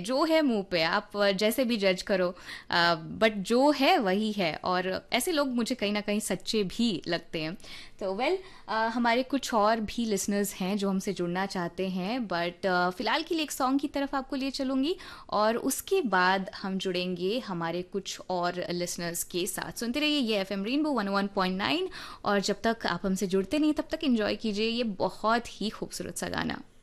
जो है मुंह पे, आप जैसे भी जज करो, बट जो है वही है, और ऐसे लोग मुझे कहीं ना कहीं सच्चे भी लगते हैं। तो वेल, हमारे कुछ और भी लिसनर्स हैं जो हमसे जुड़ना चाहते हैं, बट फिलहाल के लिए एक सॉन्ग की तरफ आपको लिए चलूंगी, और उसके बाद हम जुड़ेंगे हमारे कुछ और लिसनर्स के साथ। सुनते रहिए ये एफएम रेनबो 101.9, और जब तक आप हमसे जुड़ते नहीं तब तक एंजॉय कीजिए ये बहुत ही खूबसूरत सा गाना।